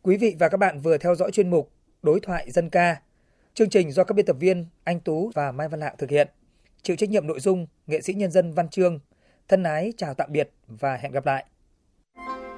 Quý vị và các bạn vừa theo dõi chuyên mục Đối thoại dân ca. Chương trình do các biên tập viên Anh Tú và Mai Văn Lạng thực hiện. Chịu trách nhiệm nội dung nghệ sĩ nhân dân Văn Chương. Thân ái chào tạm biệt và hẹn gặp lại.